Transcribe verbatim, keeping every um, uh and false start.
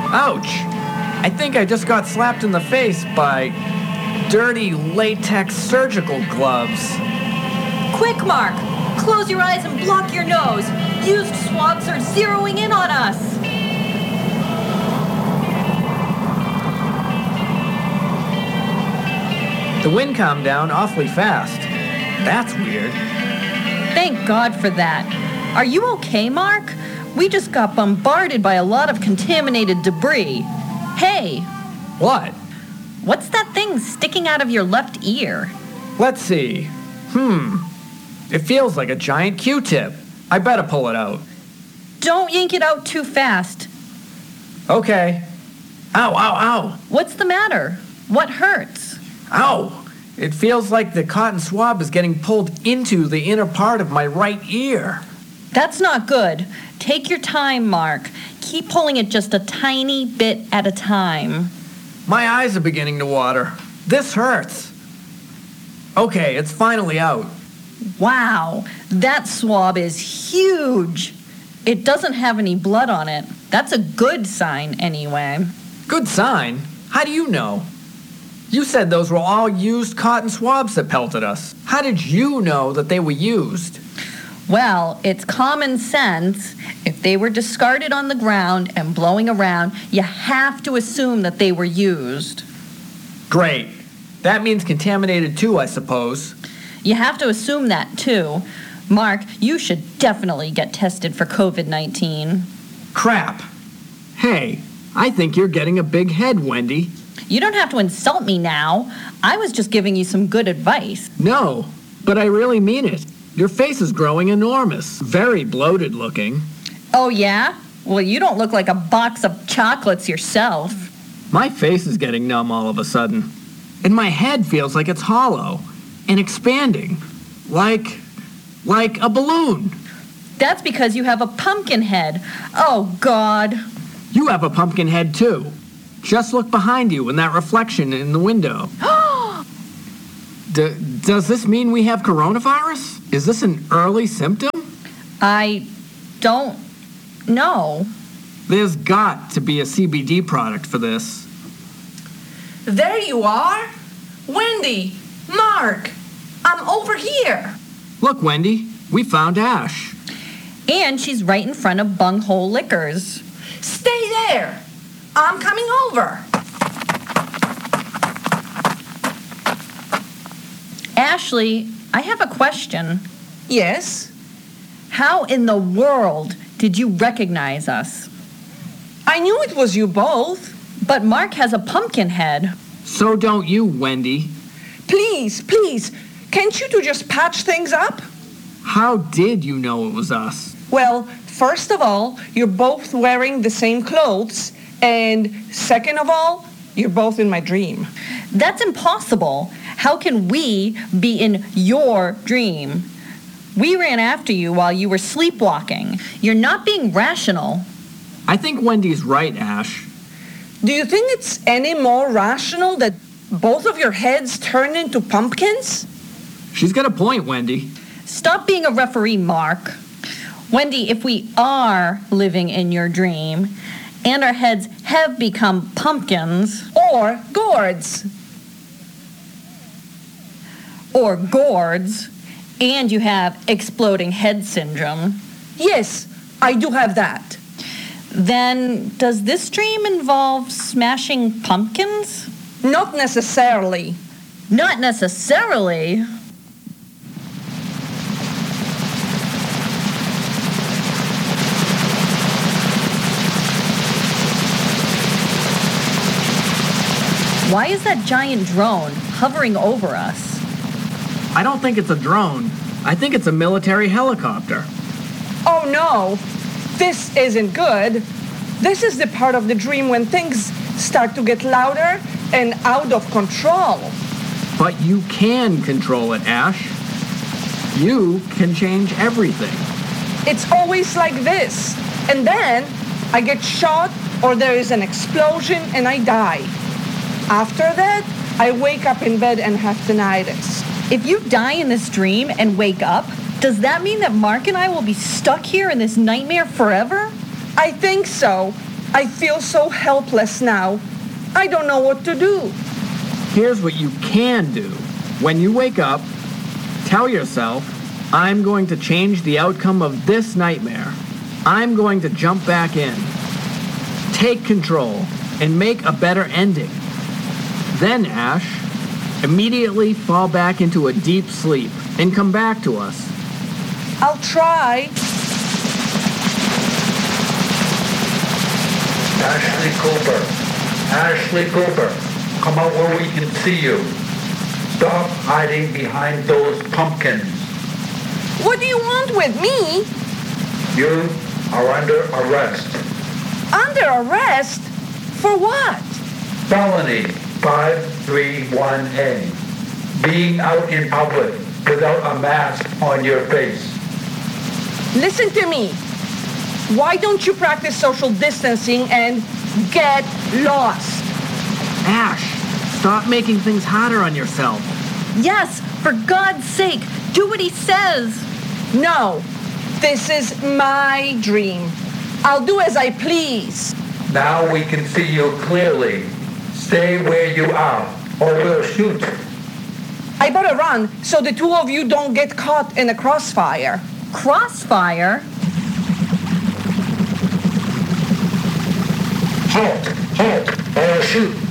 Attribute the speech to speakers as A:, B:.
A: Ouch! I think I just got slapped in the face by dirty latex surgical gloves.
B: Quick, Mark! Close your eyes and block your nose. Used swabs are zeroing in on us.
A: The wind calmed down awfully fast. That's weird.
B: Thank God for that. Are you okay, Mark? We just got bombarded by a lot of contaminated debris. Hey!
A: What?
B: What's that thing sticking out of your left ear?
A: Let's see. Hmm. It feels like a giant Q-tip. I better pull it out.
B: Don't yank it out too fast.
A: Okay. Ow, ow, ow.
B: What's the matter? What hurts?
A: Ow. It feels like the cotton swab is getting pulled into the inner part of my right ear.
B: That's not good. Take your time, Mark. Keep pulling it just a tiny bit at a time.
A: My eyes are beginning to water. This hurts. Okay, it's finally out.
B: Wow, that swab is huge. It doesn't have any blood on it. That's a good sign, anyway.
A: Good sign? How do you know? You said those were all used cotton swabs that pelted us. How did you know that they were used?
B: Well, it's common sense. If they were discarded on the ground and blowing around, you have to assume that they were used.
A: Great. That means contaminated too, I suppose.
B: You have to assume that, too. Mark, you should definitely get tested for covid nineteen.
A: Crap. Hey, I think you're getting a big head, Wendy.
B: You don't have to insult me now. I was just giving you some good advice.
A: No, but I really mean it. Your face is growing enormous. Very bloated looking.
B: Oh, yeah? Well, you don't look like a box of chocolates yourself.
A: My face is getting numb all of a sudden. And my head feels like it's hollow and expanding. Like, like a balloon.
B: That's because you have a pumpkin head. Oh, God.
A: You have a pumpkin head, too. Just look behind you in that reflection in the window. D- does this mean we have coronavirus? Is this an early symptom?
B: I don't know.
A: There's got to be a C B D product for this.
C: There you are. Wendy, Mark, I'm over here.
A: Look, Wendy, we found Ash.
B: And she's right in front of Bunghole Liquors.
C: Stay there. I'm coming over.
B: Ashley, I have a question.
C: Yes?
B: How in the world did you recognize us?
C: I knew it was you both.
B: But Mark has a pumpkin head.
A: So don't you, Wendy.
C: Please, please, can't you two just patch things up?
A: How did you know it was us?
C: Well, first of all, you're both wearing the same clothes. And second of all, you're both in my dream.
B: That's impossible. How can we be in your dream? We ran after you while you were sleepwalking. You're not being rational.
A: I think Wendy's right, Ash.
C: Do you think it's any more rational that both of your heads turned into pumpkins?
A: She's got a point, Wendy.
B: Stop being a referee, Mark. Wendy, if we are living in your dream, and our heads have become pumpkins,
C: or gourds,
B: or gourds, and you have exploding head syndrome.
C: Yes, I do have that.
B: Then does this dream involve smashing pumpkins?
C: Not necessarily.
B: Not necessarily? Why is that giant drone hovering over us?
A: I don't think it's a drone. I think it's a military helicopter.
C: Oh no, this isn't good. This is the part of the dream when things start to get louder and out of control.
A: But you can control it, Ash. You can change everything.
C: It's always like this. And then I get shot or there is an explosion and I die. After that, I wake up in bed and have tinnitus.
B: If you die in this dream and wake up, does that mean that Mark and I will be stuck here in this nightmare forever?
C: I think so. I feel so helpless now. I don't know what to do.
A: Here's what you can do. When you wake up, tell yourself, I'm going to change the outcome of this nightmare. I'm going to jump back in, take control, and make a better ending. Then, Ash, immediately fall back into a deep sleep and come back to us.
C: I'll try.
D: Ashley Cooper. Ashley Cooper. Come out where we can see you. Stop hiding behind those pumpkins.
C: What do you want with me?
D: You are under arrest.
C: Under arrest? For what?
D: Felony five three one A. Being out in public without a mask on your face.
C: Listen to me. Why don't you practice social distancing and get lost?
A: Ash, stop making things harder on yourself.
B: Yes, for God's sake, do what he says.
C: No, this is my dream. I'll do as I please.
D: Now we can see you clearly. Stay where you are, or we'll shoot.
C: I better run so the two of you don't get caught in a crossfire.
B: Crossfire?
D: Halt! Halt! Or shoot!